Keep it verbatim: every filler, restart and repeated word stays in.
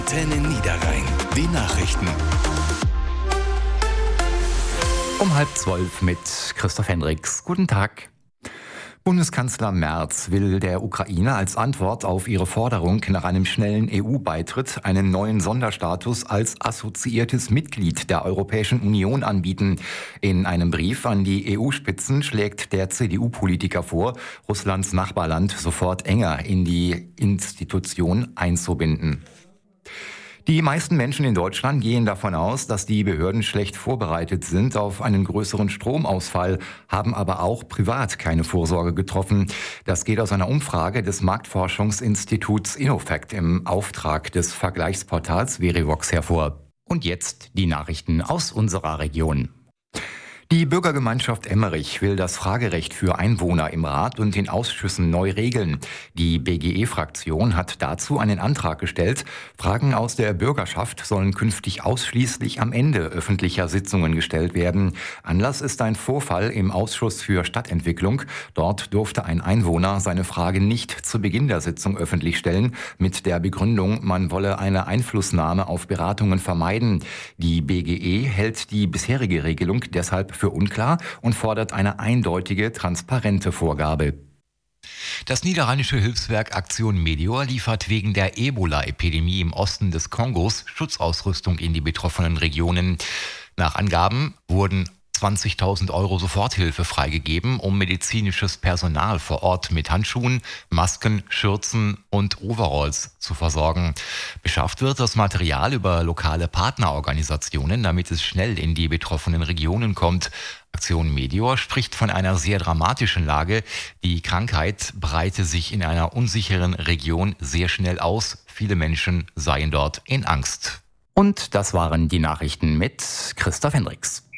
Antenne Niederrhein. Die Nachrichten. Um halb zwölf mit Christoph Hendricks. Guten Tag. Bundeskanzler Merz will der Ukraine als Antwort auf ihre Forderung nach einem schnellen E U-Beitritt einen neuen Sonderstatus als assoziiertes Mitglied der Europäischen Union anbieten. In einem Brief an die E U-Spitzen schlägt der C D U-Politiker vor, Russlands Nachbarland sofort enger in die Institution einzubinden. Die meisten Menschen in Deutschland gehen davon aus, dass die Behörden schlecht vorbereitet sind auf einen größeren Stromausfall, haben aber auch privat keine Vorsorge getroffen. Das geht aus einer Umfrage des Marktforschungsinstituts Innofact im Auftrag des Vergleichsportals Verivox hervor. Und jetzt die Nachrichten aus unserer Region. Die Bürgergemeinschaft Emmerich will das Fragerecht für Einwohner im Rat und den Ausschüssen neu regeln. Die B G E-Fraktion hat dazu einen Antrag gestellt. Fragen aus der Bürgerschaft sollen künftig ausschließlich am Ende öffentlicher Sitzungen gestellt werden. Anlass ist ein Vorfall im Ausschuss für Stadtentwicklung. Dort durfte ein Einwohner seine Frage nicht zu Beginn der Sitzung öffentlich stellen, mit der Begründung, man wolle eine Einflussnahme auf Beratungen vermeiden. Die B G E hält die bisherige Regelung deshalb für unklar und fordert eine eindeutige, transparente Vorgabe. Das niederrheinische Hilfswerk Aktion Medior liefert wegen der Ebola-Epidemie im Osten des Kongos Schutzausrüstung in die betroffenen Regionen. Nach Angaben wurden zwanzigtausend Euro Soforthilfe freigegeben, um medizinisches Personal vor Ort mit Handschuhen, Masken, Schürzen und Overalls zu versorgen. Beschafft wird das Material über lokale Partnerorganisationen, damit es schnell in die betroffenen Regionen kommt. Aktion Medior spricht von einer sehr dramatischen Lage. Die Krankheit breite sich in einer unsicheren Region sehr schnell aus. Viele Menschen seien dort in Angst. Und das waren die Nachrichten mit Christoph Hendricks.